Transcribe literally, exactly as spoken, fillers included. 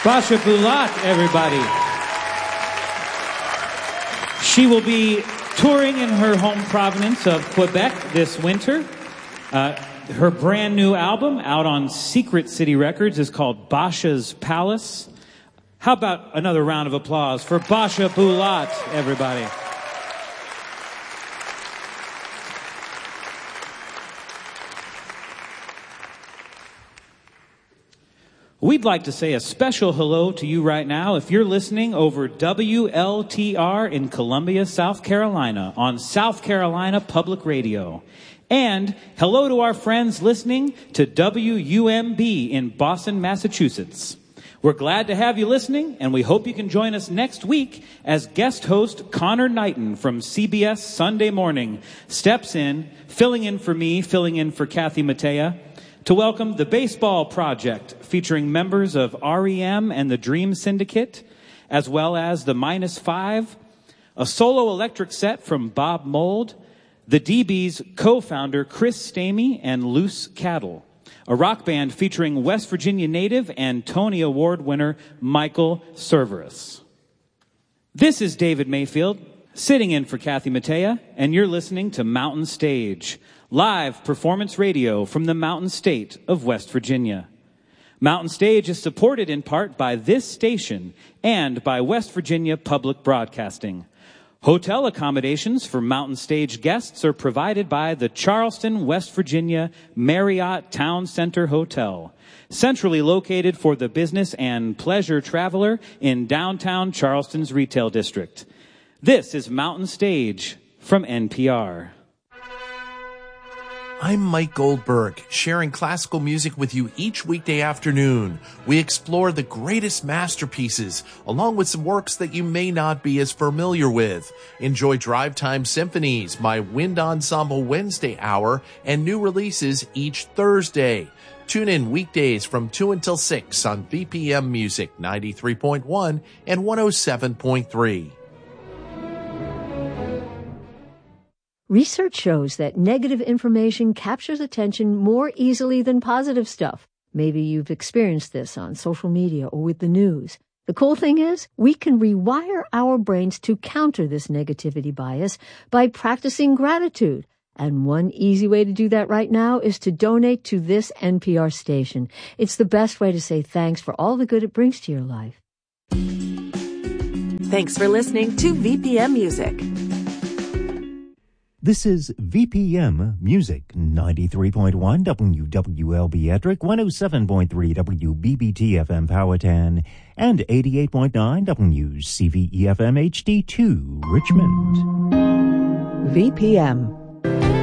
Basha Bulat, everybody. She will be touring in her home province of Quebec this winter. Uh, her brand new album out on Secret City Records is called Basha's Palace. How about another round of applause for Basha Bulat, everybody? We'd like to say a special hello to you right now if you're listening over W L T R in Columbia, South Carolina on South Carolina Public Radio. And hello to our friends listening to W U M B in Boston, Massachusetts. We're glad to have you listening, and we hope you can join us next week as guest host Connor Knighton from C B S Sunday Morning steps in, filling in for me, filling in for Kathy Mattea, to welcome the Baseball Project, featuring members of R E M and the Dream Syndicate, as well as the Minus Five, a solo electric set from Bob Mould, the D B's co-founder Chris Stamey and Loose Cattle, a rock band featuring West Virginia native and Tony Award winner Michael Cerveris. This is David Mayfield, sitting in for Kathy Mattea, and you're listening to Mountain Stage, live performance radio from the Mountain State of West Virginia. Mountain Stage is supported in part by this station and by West Virginia Public Broadcasting. Hotel accommodations for Mountain Stage guests are provided by the Charleston, West Virginia Marriott Town Center Hotel, centrally located for the business and pleasure traveler in downtown Charleston's retail district. This is Mountain Stage from N P R. I'm Mike Goldberg, sharing classical music with you each weekday afternoon. We explore the greatest masterpieces, along with some works that you may not be as familiar with. Enjoy Drive Time Symphonies, my Wind Ensemble Wednesday hour, and new releases each Thursday. Tune in weekdays from two until six on V P M Music ninety-three point one and one oh seven point three. Research shows that negative information captures attention more easily than positive stuff. Maybe you've experienced this on social media or with the news. The cool thing is, we can rewire our brains to counter this negativity bias by practicing gratitude. And one easy way to do that right now is to donate to this N P R station. It's the best way to say thanks for all the good it brings to your life. Thanks for listening to V P M Music. This is V P M Music, ninety-three point one W W L B Ettrick, one oh seven point three W B B T F M Powhatan, and eighty-eight point nine W C V E F M H D two Richmond. V P M.